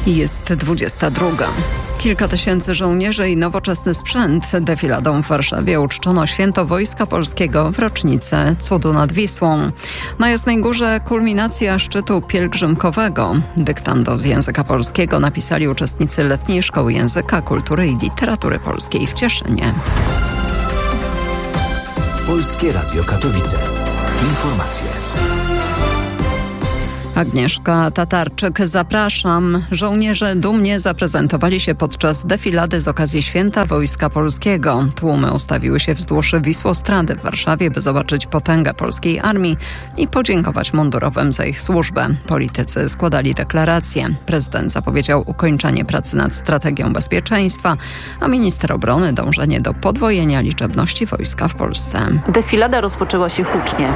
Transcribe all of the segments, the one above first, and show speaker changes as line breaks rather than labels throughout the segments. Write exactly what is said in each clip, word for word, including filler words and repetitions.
Jest dwudziesta druga. Kilka tysięcy żołnierzy i nowoczesny sprzęt. Defiladą w Warszawie uczczono święto Wojska Polskiego w rocznicę Cudu nad Wisłą. Na Jasnej Górze kulminacja szczytu pielgrzymkowego. Dyktando z języka polskiego napisali uczestnicy Letniej Szkoły Języka, Kultury i Literatury Polskiej w Cieszynie.
Polskie Radio Katowice. Informacje.
Agnieszka Tatarczyk, zapraszam. Żołnierze dumnie zaprezentowali się podczas defilady z okazji Święta Wojska Polskiego. Tłumy ustawiły się wzdłuż Wisłostrady w Warszawie, by zobaczyć potęgę polskiej armii i podziękować mundurowym za ich służbę. Politycy składali deklaracje. Prezydent zapowiedział ukończenie pracy nad strategią bezpieczeństwa, a minister obrony dążenie do podwojenia liczebności wojska w Polsce.
Defilada rozpoczęła się hucznie.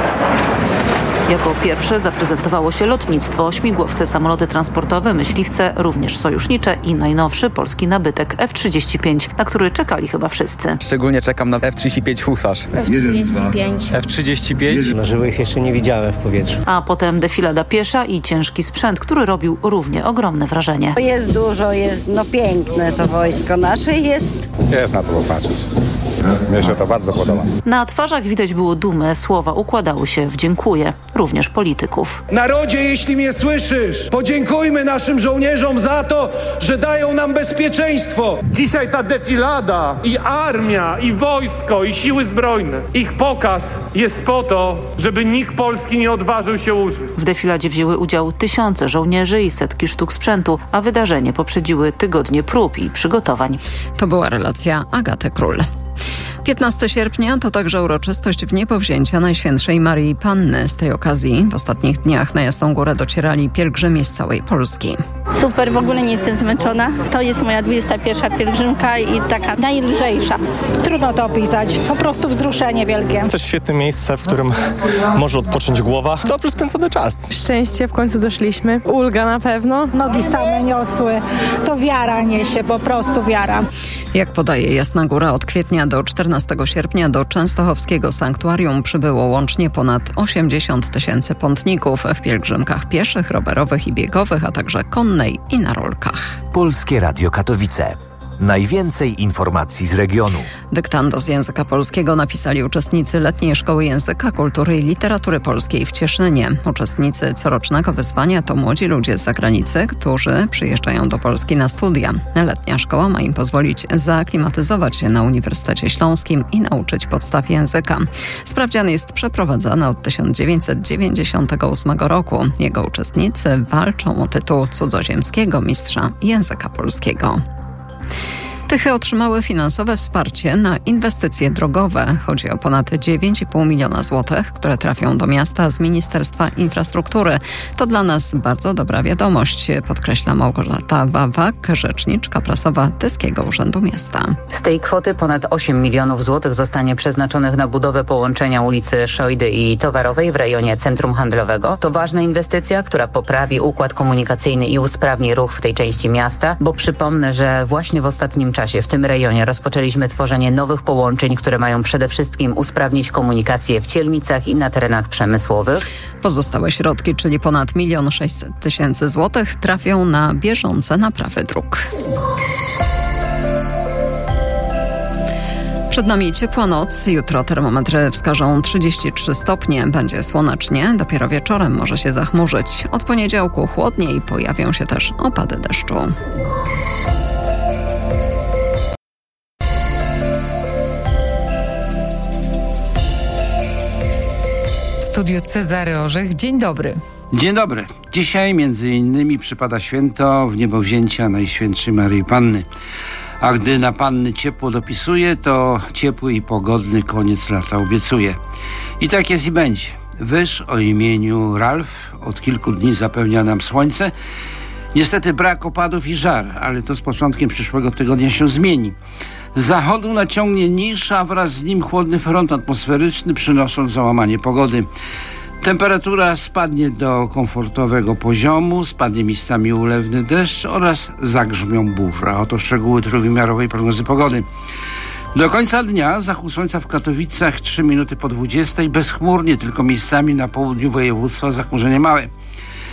Jako pierwsze zaprezentowało się lotnictwo, śmigłowce, samoloty transportowe, myśliwce, również sojusznicze i najnowszy polski nabytek F trzydzieści pięć, na który czekali chyba wszyscy.
Szczególnie czekam na F trzydzieści pięć Husarz.
F trzydzieści pięć.
F trzydzieści pięć?
Na żywo ich jeszcze nie widziałem w powietrzu.
A potem defilada piesza i ciężki sprzęt, który robił równie ogromne wrażenie.
Jest dużo, jest no piękne to wojsko nasze jest.
Jest na co popatrzeć. Mnie się to bardzo podoba.
Na twarzach widać było dumę, słowa układały się w dziękuję, również polityków.
Narodzie, jeśli mnie słyszysz, podziękujmy naszym żołnierzom za to, że dają nam bezpieczeństwo.
Dzisiaj ta defilada i armia, i wojsko, i siły zbrojne, ich pokaz jest po to, żeby nikt Polski nie odważył się użyć.
W defiladzie wzięły udział tysiące żołnierzy i setki sztuk sprzętu, a wydarzenie poprzedziły tygodnie prób i przygotowań.
To była relacja Agaty Król. piętnastego sierpnia to także uroczystość wniepowzięcia Najświętszej Maryi Panny. Z tej okazji w ostatnich dniach na Jasną Górę docierali pielgrzymi z całej Polski.
Super, w ogóle nie jestem zmęczona. To jest moja dwudziesta pierwsza pielgrzymka i taka najlżejsza.
Trudno to opisać, po prostu wzruszenie wielkie.
To świetne miejsce, w którym może odpocząć głowa. Dobry spędzony czas.
Szczęście, w końcu doszliśmy. Ulga na pewno.
Nogi same niosły. To wiara niesie, po prostu wiara.
Jak podaje Jasna Góra, od kwietnia do czternastego sierpnia do częstochowskiego sanktuarium przybyło łącznie ponad osiemdziesiąt tysięcy pątników w pielgrzymkach pieszych, rowerowych i biegowych, a także konnej i na rolkach.
Polskie Radio Katowice. Najwięcej informacji z regionu.
Dyktando z języka polskiego napisali uczestnicy Letniej Szkoły Języka, Kultury i Literatury Polskiej w Cieszynie. Uczestnicy corocznego wyzwania to młodzi ludzie z zagranicy, którzy przyjeżdżają do Polski na studia. Letnia szkoła ma im pozwolić zaaklimatyzować się na Uniwersytecie Śląskim i nauczyć podstaw języka. Sprawdzian jest przeprowadzany od tysiąc dziewięćset dziewięćdziesiątego ósmego roku. Jego uczestnicy walczą o tytuł cudzoziemskiego mistrza języka polskiego. Tychy otrzymały finansowe wsparcie na inwestycje drogowe. Chodzi o ponad dziewięć i pół miliona złotych, które trafią do miasta z Ministerstwa Infrastruktury. To dla nas bardzo dobra wiadomość, podkreśla Małgorzata Wawak, rzeczniczka prasowa Tyskiego Urzędu Miasta.
Z tej kwoty ponad osiem milionów złotych zostanie przeznaczonych na budowę połączenia ulicy Szojdy i Towarowej w rejonie Centrum Handlowego. To ważna inwestycja, która poprawi układ komunikacyjny i usprawni ruch w tej części miasta, bo przypomnę, że właśnie w ostatnim czasie w tym rejonie rozpoczęliśmy tworzenie nowych połączeń, które mają przede wszystkim usprawnić komunikację w Cielmicach i na terenach przemysłowych.
Pozostałe środki, czyli ponad milion sześćset tysięcy złotych, trafią na bieżące naprawy dróg. Przed nami ciepła noc. Jutro termometry wskażą trzydzieści trzy stopnie. Będzie słonecznie. Dopiero wieczorem może się zachmurzyć. Od poniedziałku chłodniej, pojawią się też opady deszczu.
W studiu Cezary Orzech. Dzień dobry.
Dzień dobry. Dzisiaj między innymi przypada święto wniebowzięcia Najświętszej Maryi Panny. A gdy na Panny ciepło dopisuje, to ciepły i pogodny koniec lata obiecuje. I tak jest i będzie. Wyż o imieniu Ralf od kilku dni zapewnia nam słońce. Niestety brak opadów i żar, ale to z początkiem przyszłego tygodnia się zmieni. Z zachodu naciągnie niż, a wraz z nim chłodny front atmosferyczny, przynosząc załamanie pogody. Temperatura spadnie do komfortowego poziomu, spadnie miejscami ulewny deszcz oraz zagrzmią burze. Oto szczegóły trójwymiarowej prognozy pogody. Do końca dnia zachód słońca w Katowicach trzy minuty po dwudziestej, bezchmurnie, tylko miejscami na południu województwa zachmurzenie małe.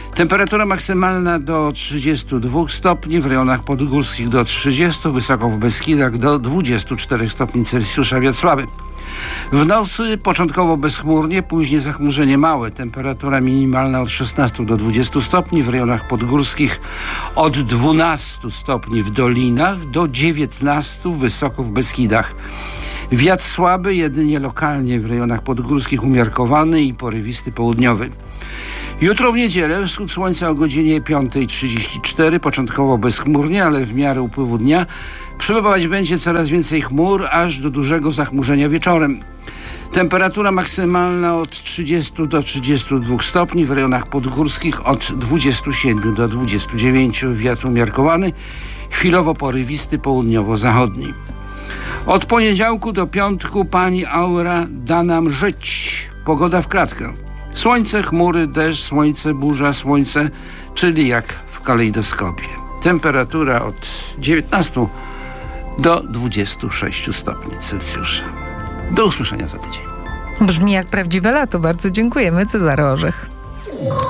Temperatura maksymalna do trzydziestu dwóch stopni, w rejonach podgórskich do trzydziestu, wysoko w Beskidach do dwudziestu czterech stopni Celsjusza, wiatr słaby. W nocy początkowo bezchmurnie, później zachmurzenie małe. Temperatura minimalna od szesnastu do dwudziestu stopni, w rejonach podgórskich od dwunastu stopni w dolinach do dziewiętnastu wysoko w Beskidach. Wiatr słaby, jedynie lokalnie w rejonach podgórskich umiarkowany i porywisty południowy. Jutro w niedzielę wschód słońca o godzinie piątej trzydzieści cztery, początkowo bezchmurnie, ale w miarę upływu dnia przybywać będzie coraz więcej chmur, aż do dużego zachmurzenia wieczorem. Temperatura maksymalna od trzydziestu do trzydziestu dwóch stopni, w rejonach podgórskich od dwudziestu siedmiu do dwudziestu dziewięciu. Wiatr umiarkowany, chwilowo porywisty południowo-zachodni. Od poniedziałku do piątku pani aura da nam żyć. Pogoda w kratkę. Słońce, chmury, deszcz, słońce, burza, słońce, czyli jak w kalejdoskopie. Temperatura od dziewiętnastu do dwudziestu sześciu stopni Celsjusza. Do usłyszenia za tydzień.
Brzmi jak prawdziwe lato. Bardzo dziękujemy. Cezary Orzech.